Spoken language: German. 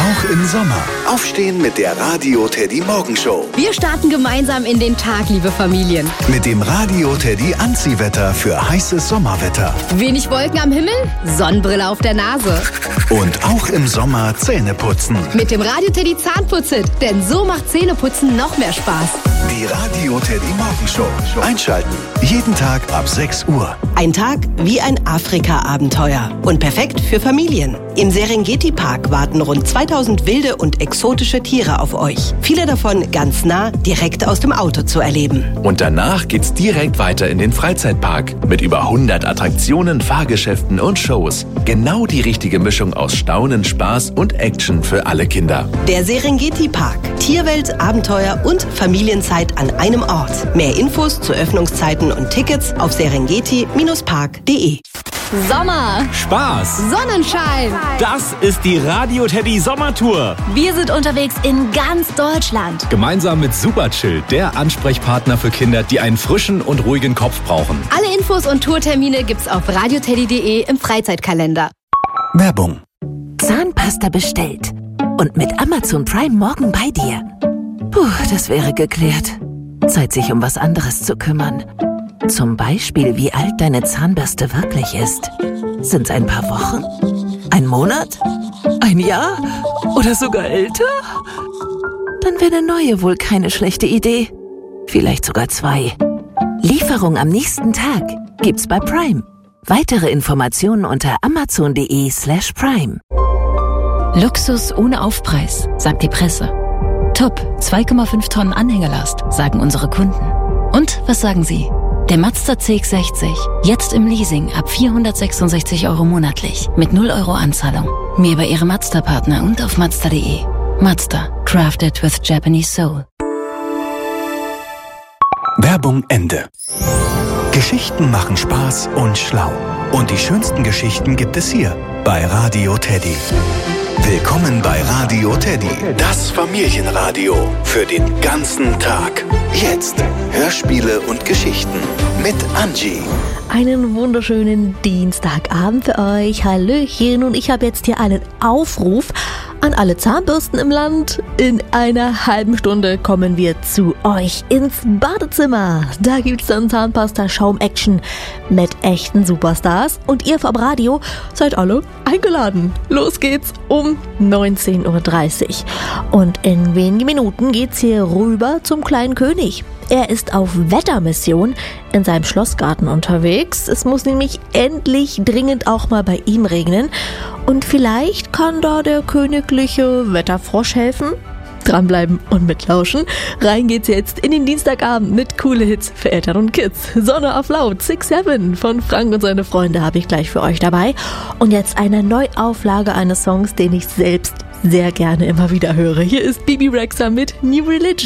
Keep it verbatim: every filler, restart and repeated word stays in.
Auch im Sommer. Aufstehen mit der Radio Teddy Morgenshow. Wir starten gemeinsam in den Tag, liebe Familien. Mit dem Radio Teddy Anziehwetter für heißes Sommerwetter. Wenig Wolken am Himmel, Sonnenbrille auf der Nase. Und auch im Sommer Zähne putzen. Mit dem Radio Teddy Zahnputzit, denn so macht Zähneputzen noch mehr Spaß. Die Radio Teddy Morgenshow. Einschalten. Jeden Tag ab sechs Uhr. Ein Tag wie ein Afrika-Abenteuer und perfekt für Familien. Im Serengeti-Park warten rund zweitausend wilde und exotische Tiere auf euch. Viele davon ganz nah, direkt aus dem Auto zu erleben. Und danach geht's direkt weiter in den Freizeitpark mit über hundert Attraktionen, Fahrgeschäften und Shows. Genau die richtige Mischung aus Staunen, Spaß und Action für alle Kinder. Der Serengeti-Park. Tierwelt, Abenteuer und Familienzeit an einem Ort. Mehr Infos zu Öffnungszeiten und Tickets auf serengeti Bindestrich park punkt de. Sommer, Spaß, Sonnenschein. das ist die Radio Teddy Sommertour. Wir sind unterwegs in ganz Deutschland. Gemeinsam mit Superchill, der Ansprechpartner für Kinder, die einen frischen und ruhigen Kopf brauchen. Alle Infos und Tourtermine gibt's auf radioteddy punkt de im Freizeitkalender. Werbung. Zahnpasta bestellt. Und mit Amazon Prime morgen bei dir. Puh, das wäre geklärt. Zeit, sich um was anderes zu kümmern. Zum Beispiel, wie alt deine Zahnbürste wirklich ist. Sind's ein paar Wochen? Ein Monat? Ein Jahr? Oder sogar älter? Dann wäre eine neue wohl keine schlechte Idee. Vielleicht sogar zwei. Lieferung am nächsten Tag gibt's bei Prime. Weitere Informationen unter amazon.de slash prime. Luxus ohne Aufpreis, sagt die Presse. Top, zwei Komma fünf Tonnen Anhängerlast, sagen unsere Kunden. Und was sagen Sie? Der Mazda C X sechzig, jetzt im Leasing ab vierhundertsechsundsechzig Euro monatlich, mit null Euro Anzahlung. Mehr bei Ihrem Mazda-Partner und auf mazda punkt de. Mazda, crafted with Japanese soul. Werbung Ende. Geschichten machen Spaß und schlau. Und die schönsten Geschichten gibt es hier bei Radio Teddy. Willkommen bei Radio Teddy, das Familienradio für den ganzen Tag. Jetzt Hörspiele und Geschichten mit Angie. Einen wunderschönen Dienstagabend für euch. Hallöchen, und ich habe jetzt hier einen Aufruf an alle Zahnbürsten im Land. In einer halben Stunde kommen wir zu euch ins Badezimmer. Da gibt's dann Zahnpasta-Schaum-Action mit echten Superstars. Und ihr vom Radio seid alle eingeladen. Los geht's um neunzehn Uhr dreißig. Und in wenigen Minuten geht's hier rüber zum kleinen König. Er ist auf Wettermission in seinem Schlossgarten unterwegs. Es muss nämlich endlich dringend auch mal bei ihm regnen. Und vielleicht kann da der königliche Wetterfrosch helfen. Dranbleiben und mitlauschen. Rein geht's jetzt in den Dienstagabend mit coole Hits für Eltern und Kids. Sonne auf laut, six seven von Frank und seine Freunde habe ich gleich für euch dabei. Und jetzt eine Neuauflage eines Songs, den ich selbst sehr gerne immer wieder höre. Hier ist Bibi Rexha mit New Religion.